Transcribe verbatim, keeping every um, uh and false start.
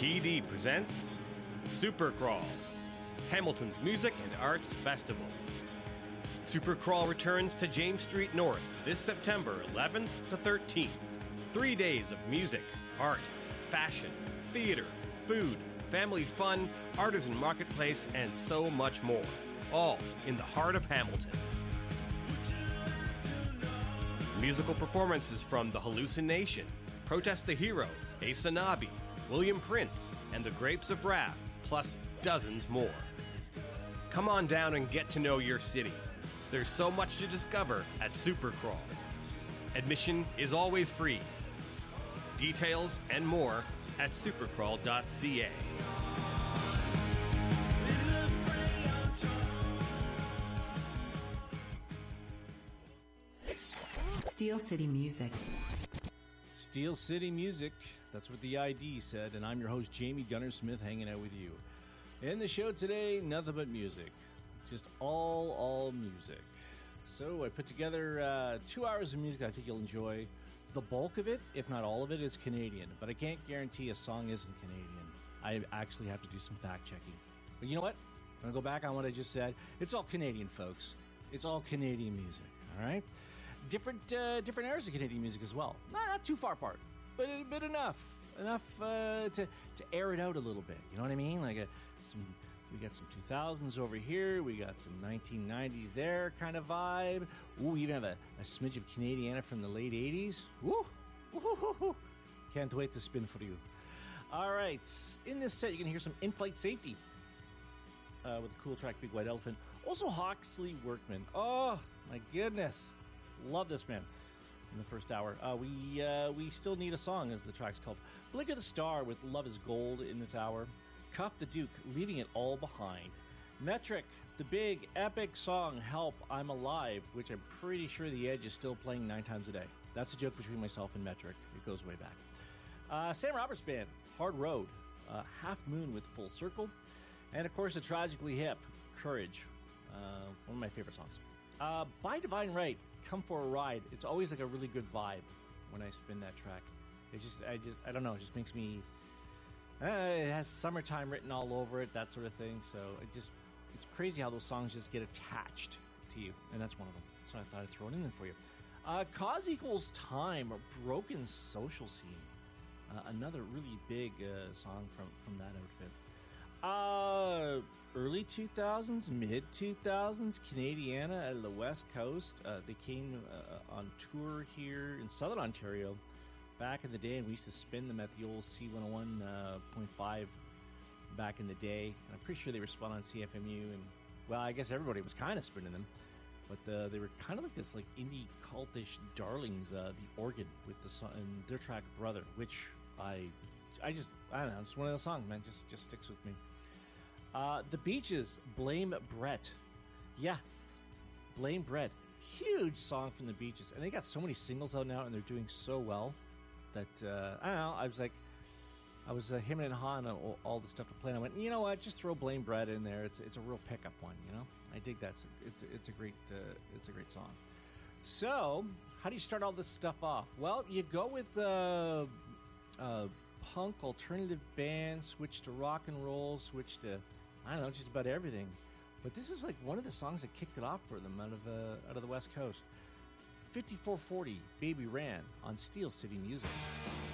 T D presents Supercrawl, Hamilton's Music and Arts Festival. Supercrawl returns to James Street North this September eleventh to thirteenth. Three days of music, art, fashion, theater, food, family fun, artisan marketplace, and so much more. All in the heart of Hamilton. Musical performances from The Hallucination, Protest the Hero, Asanabi, William Prince, and The Grapes of Wrath, plus dozens more. Come on down and get to know your city. There's so much to discover at Supercrawl. Admission is always free. Details and more at supercrawl dot c a. Steel City Music. Steel City Music, that's what the I D said, and I'm your host, Jamie Gunner Smith, hanging out with you. In the show today, nothing but music. Just all, all music. So I put together uh, two hours of music I think you'll enjoy. The bulk of it, if not all of it, is Canadian, but I can't guarantee a song isn't Canadian. I actually have to do some fact checking. But you know what? I'm going to go back on what I just said. It's all Canadian, folks. It's all Canadian music, all right? Different uh, different eras of Canadian music as well. Not, not too far apart, but, but enough. Enough uh, to, to air it out a little bit. You know what I mean? Like a, some, we got some two thousands over here. We got some nineteen nineties there kind of vibe. Ooh, we even have a, a smidge of Canadiana from the late eighties. Woo! Woo-hoo-hoo-hoo. Can't wait to spin for you. All right. In this set, you're going to hear some In-Flight Safety uh, with the cool track Big White Elephant. Also, Hawksley Workman. Oh, my goodness. Love this man. In the first hour, uh, we uh, we still need a song, as the track's called. Blink of the Star with Love Is Gold in this hour. Cuff the Duke, Leaving It All Behind. Metric, the big epic song Help I'm Alive, which I'm pretty sure The Edge is still playing nine times a day. That's a joke between myself and Metric. It goes way back. Uh, Sam Roberts Band, Hard Road. Uh, Half Moon with Full Circle. And of course, the Tragically Hip, Courage. Uh, one of my favorite songs. Uh, By Divine Right, Come for a Ride. It's always like a really good vibe when I spin that track. It just, I just, I don't know, it just makes me, uh, it has summertime written all over it, that sort of thing. So it just, it's crazy how those songs just get attached to you. And that's one of them. So I thought I'd throw it in there for you. Uh, Cause Equals Time, a Broken Social Scene. Uh, another really big uh, song from, from that outfit. Uh, early two thousands, mid two thousands, Canadiana at the West Coast. Uh, they came uh, on tour here in Southern Ontario back in the day, and we used to spin them at the old C one oh one point five back in the day. And I'm pretty sure they were spun on C F M U, and well, I guess everybody was kind of spinning them, but uh, they were kind of like this like indie cultish darlings. Uh, the Organ with the song and their track Brother, which I, I just I don't know, it's one of those songs, man, just just sticks with me. Uh, the Beaches, Blame Brett. Yeah, Blame Brett. Huge song from the Beaches. And they got so many singles out now, and they're doing so well that, uh, I don't know, I was like, I was uh, him and Han, all, all the stuff to play, and I went, you know what, just throw Blame Brett in there. It's it's a real pickup one, you know? I dig that. It's, it's, it's, a, great, uh, it's a great song. So, how do you start all this stuff off? Well, you go with uh, uh, punk, alternative band, switch to rock and roll, switch to, I don't know, just about everything. But this is like one of the songs that kicked it off for them out of uh, out of the West Coast. fifty-four forty, Baby Ran on Steel City Music.